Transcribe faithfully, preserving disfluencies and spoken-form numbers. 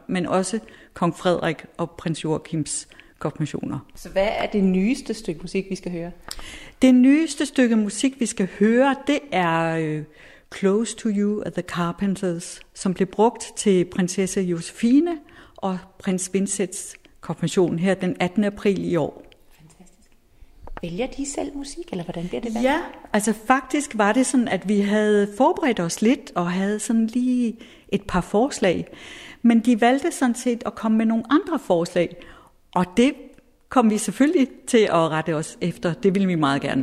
men også kong Frederik og prins Joachims konfirmationer. Så hvad er det nyeste stykke musik, vi skal høre? Det nyeste stykke musik, vi skal høre, det er uh, Close to You af The Carpenters, som blev brugt til prinsesse Josefine og prins Vincents konfirmation her den attende april i år. Fantastisk. Vælger de selv musik, eller hvordan bliver det valgt? Ja, altså faktisk var det sådan, at vi havde forberedt os lidt og havde sådan lige et par forslag. Men de valgte sådan set at komme med nogle andre forslag, og det kom vi selvfølgelig til at rette os efter. Det ville vi meget gerne.